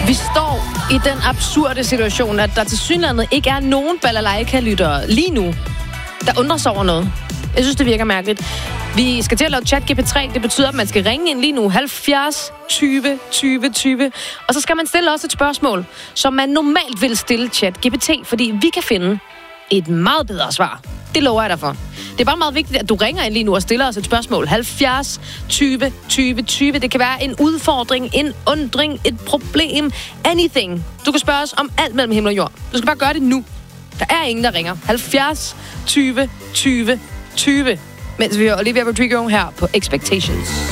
Vi står i den absurde situation, at der tilsyneladende ikke er nogen balalaika-lyttere lige nu, der undrer sig over noget. Jeg synes, det virker mærkeligt. Vi skal til at lave ChatGPT. Det betyder, at man skal ringe ind lige nu 70 20 20 20. Og så skal man stille også et spørgsmål, som man normalt vil stille ChatGPT, fordi vi kan finde et meget bedre svar. Det lover jeg dig for. Det er bare meget vigtigt, at du ringer ind lige nu og stiller os et spørgsmål. 70 20 20 20. Det kan være en udfordring, en undring, et problem, anything. Du kan spørge os om alt mellem himmel og jord. Du skal bare gøre det nu. Der er ingen, der ringer. 70 20 20 20. Mens vi hører Olivia Rodrigo her på Expectations.